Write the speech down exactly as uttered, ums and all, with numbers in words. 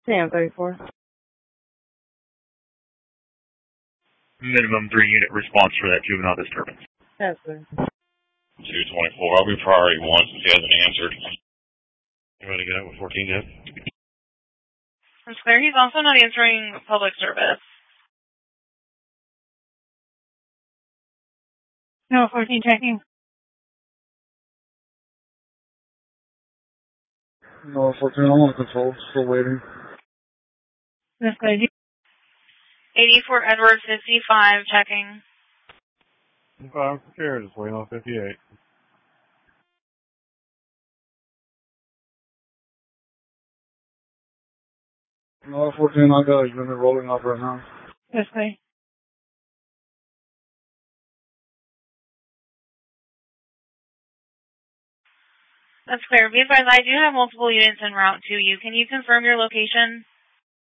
Sam thirty-four. Minimum three unit response for that juvenile disturbance. That's good. two twenty-four. I'll be priority one since he hasn't answered. You want to get out with fourteen yet? That's clear. He's also not answering public service. No, fourteen checking. No, fourteen, I'm on control. Still waiting. That's good. eighty-four Edward fifty-five checking. five scared, just waiting on fifty-eight. No, fourteen, I got a unit rolling off right now. That's good. That's clear. Be advised, I do have multiple units en route to you. Can you confirm your location?